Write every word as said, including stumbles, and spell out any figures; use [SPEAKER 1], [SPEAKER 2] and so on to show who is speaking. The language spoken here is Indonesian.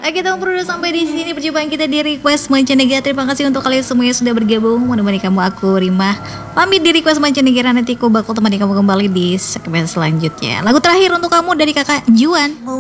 [SPEAKER 1] Oke, teman Pro, sampai di sini perjumpaan kita di Request Mancanegara. Terima kasih untuk kalian semua yang sudah bergabung. Menemani kamu, aku Rima pamit di Request Mancanegara. Nanti aku bakal temani kamu kembali di segmen selanjutnya. Lagu terakhir untuk kamu dari Kakak Juan.